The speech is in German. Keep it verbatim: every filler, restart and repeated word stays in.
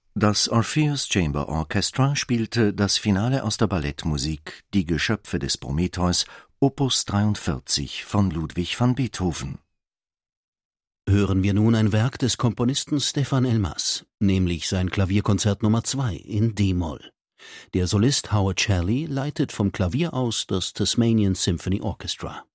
Das Orpheus Chamber Orchestra spielte das Finale aus der Ballettmusik Die Geschöpfe des Prometheus, Opus dreiundvierzig von Ludwig van Beethoven. Hören wir nun ein Werk des Komponisten Stefan Elmas, nämlich sein Klavierkonzert Nummer zwei in D-Moll. Der Solist Howard Shelley leitet vom Klavier aus das Tasmanian Symphony Orchestra.